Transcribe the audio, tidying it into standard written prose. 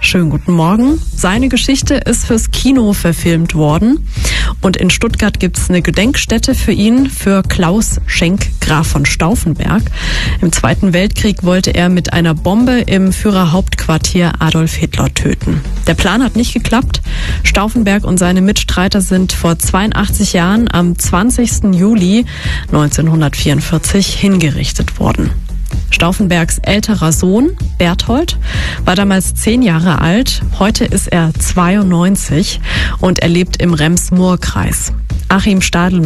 Schönen guten Morgen. Seine Geschichte ist fürs Kino verfilmt worden. Und in Stuttgart gibt es eine Gedenkstätte für ihn, für Klaus Schenk, Graf von Stauffenberg. Im Zweiten Weltkrieg wollte er mit einer Bombe im Führerhauptquartier Adolf Hitler töten. Der Plan hat nicht geklappt. Stauffenberg und seine Mitstreiter sind vor 82 Jahren am 20. Juli 1944 hingerichtet worden. Stauffenbergs älterer Sohn, Berthold, war damals 10 Jahre alt. Heute ist er 92 und er lebt im Rems-Murr-Kreis. Achim Stadl